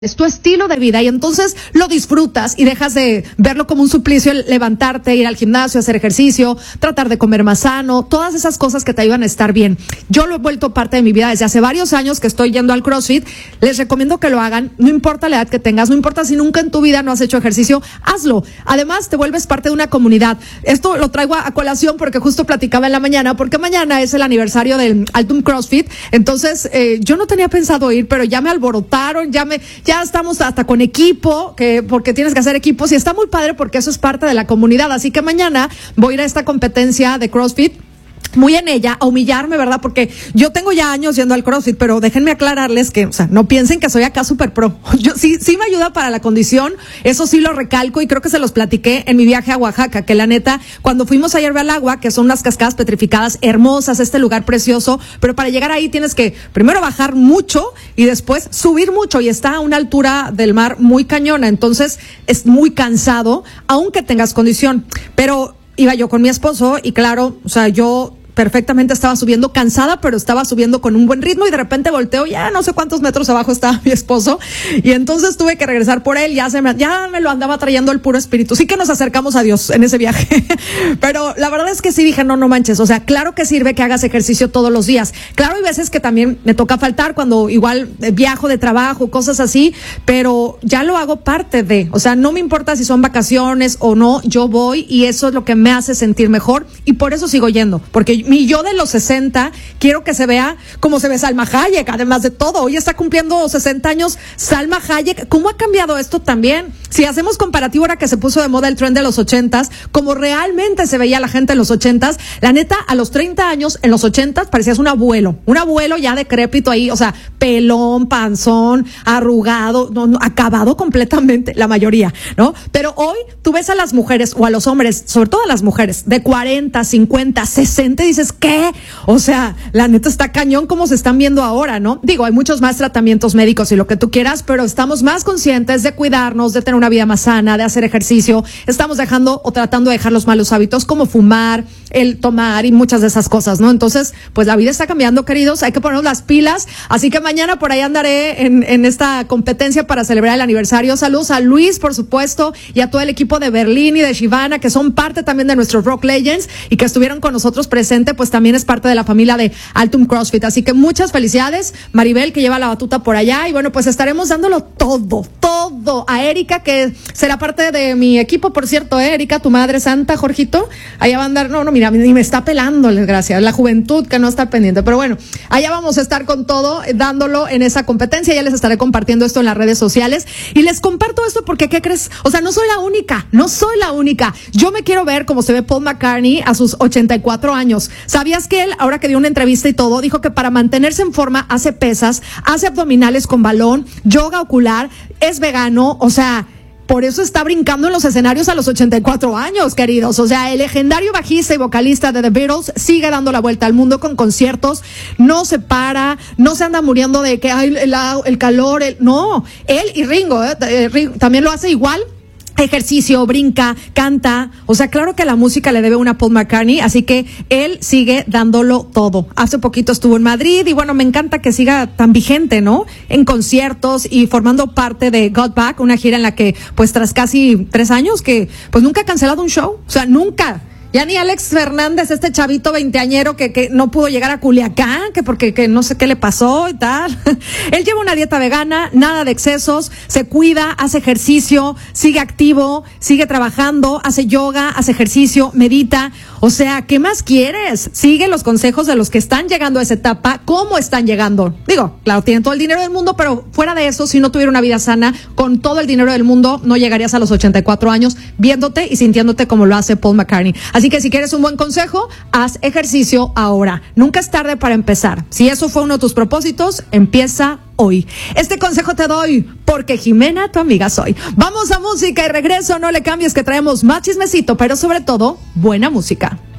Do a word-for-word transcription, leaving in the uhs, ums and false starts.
es tu estilo de vida y entonces lo disfrutas y dejas de verlo como un suplicio, el levantarte, ir al gimnasio, hacer ejercicio, tratar de comer más sano, todas esas cosas que te ayudan a estar bien. Yo lo he vuelto parte de mi vida desde hace varios años que estoy yendo al CrossFit. Les recomiendo que lo hagan, no importa la edad que tengas, no importa si nunca en tu vida no has hecho ejercicio, hazlo. Además, te vuelves parte de una comunidad. Esto lo traigo a, a colación porque justo platicaba en la mañana, porque mañana es el aniversario del Altum CrossFit. Entonces, eh, yo no tenía pensado ir, pero ya me alborotaron, ya me... Ya estamos hasta con equipo, que porque tienes que hacer equipos y está muy padre porque eso es parte de la comunidad. Así que mañana voy a ir a esta competencia de CrossFit. Muy en ella, a humillarme, ¿verdad? Porque yo tengo ya años yendo al CrossFit, pero déjenme aclararles que, o sea, no piensen que soy acá super pro. Yo sí, sí me ayuda para la condición, eso sí lo recalco y creo que se los platiqué en mi viaje a Oaxaca, que la neta, cuando fuimos a Hierve al Agua, que son unas cascadas petrificadas hermosas, este lugar precioso, pero para llegar ahí tienes que primero bajar mucho y después subir mucho y está a una altura del mar muy cañona, entonces es muy cansado, aunque tengas condición. Pero iba yo con mi esposo y claro, o sea, yo perfectamente estaba subiendo cansada, pero estaba subiendo con un buen ritmo y de repente volteo, ya no sé cuántos metros abajo estaba mi esposo y entonces tuve que regresar por él, ya se me, ya me lo andaba trayendo el puro espíritu. Sí que nos acercamos a Dios en ese viaje, pero la verdad es que sí dije, no, no manches, o sea, claro que sirve que hagas ejercicio todos los días. Claro, hay veces que también me toca faltar cuando igual viajo de trabajo, cosas así, pero ya lo hago parte de, o sea, no me importa si son vacaciones o no, yo voy y eso es lo que me hace sentir mejor y por eso sigo yendo, porque mi yo de los sesenta quiero que se vea como se ve Salma Hayek, además de todo. Hoy está cumpliendo sesenta años Salma Hayek. ¿Cómo ha cambiado esto también? Si hacemos comparativo ahora que se puso de moda el tren de los ochentas, como realmente se veía la gente en los ochentas, la neta, a los treinta años, en los ochentas, parecías un abuelo, un abuelo ya decrépito ahí, o sea, pelón, panzón, arrugado, no, no, acabado completamente, la mayoría, ¿no? Pero hoy tú ves a las mujeres o a los hombres, sobre todo a las mujeres, de cuarenta, cincuenta, sesenta, y dices, ¿qué? O sea, la neta está cañón como se están viendo ahora, ¿no? Digo, hay muchos más tratamientos médicos y lo que tú quieras, pero estamos más conscientes de cuidarnos, de tener una vida más sana, de hacer ejercicio. Estamos dejando o tratando de dejar los malos hábitos como fumar, el tomar y muchas de esas cosas, ¿no? Entonces, pues la vida está cambiando, queridos, hay que ponernos las pilas. Así que mañana por ahí andaré en, en esta competencia para celebrar el aniversario. Saludos a Luis, por supuesto, y a todo el equipo de Berlín y de Shivana, que son parte también de nuestros Rock Legends y que estuvieron con nosotros presentes, pues también es parte de la familia de Altum CrossFit. Así que muchas felicidades, Maribel, que lleva la batuta por allá. Y bueno, pues estaremos dándolo todo, todo. A Erika, que será parte de mi equipo, por cierto, ¿eh? Erika, tu madre santa, Jorgito. Allá va a andar, no, no, mira, ni me está pelando, desgracia. La juventud que no está pendiente. Pero bueno, allá vamos a estar con todo, eh, dándolo en esa competencia. Ya les estaré compartiendo esto en las redes sociales. Y les comparto esto porque, ¿qué crees? O sea, no soy la única, no soy la única. Yo me quiero ver como se ve Paul McCartney a sus ochenta y cuatro años. ¿Sabías que él, ahora que dio una entrevista y todo, dijo que para mantenerse en forma hace pesas, hace abdominales con balón, yoga ocular, es vegano? O sea, por eso está brincando en los escenarios a los ochenta y cuatro años, queridos. O sea, el legendario bajista y vocalista de The Beatles sigue dando la vuelta al mundo con conciertos, no se para, no se anda muriendo de que hay el, el calor, el, no, él y Ringo, eh, Ringo también lo hace igual. Ejercicio, brinca, canta, o sea, claro que la música le debe una a Paul McCartney, así que él sigue dándolo todo. Hace poquito estuvo en Madrid y bueno, me encanta que siga tan vigente, ¿no? En conciertos y formando parte de Got Back, una gira en la que, pues tras casi tres años que, pues nunca ha cancelado un show, o sea, nunca. Ya ni Alex Fernández, este chavito veinteañero que, que no pudo llegar a Culiacán, que porque que no sé qué le pasó y tal. Él lleva una dieta vegana, nada de excesos, se cuida, hace ejercicio, sigue activo, sigue trabajando, hace yoga, hace ejercicio, medita. O sea, ¿qué más quieres? Sigue los consejos de los que están llegando a esa etapa. ¿Cómo están llegando? Digo, claro, tienen todo el dinero del mundo, pero fuera de eso, si no tuviera una vida sana, con todo el dinero del mundo, no llegarías a los ochenta y cuatro años viéndote y sintiéndote como lo hace Paul McCartney. Así que si quieres un buen consejo, haz ejercicio ahora. Nunca es tarde para empezar. Si eso fue uno de tus propósitos, empieza hoy. Este consejo te doy porque Jimena, tu amiga soy. Vamos a música y regreso. No le cambies que traemos más chismecito, pero sobre todo, buena música.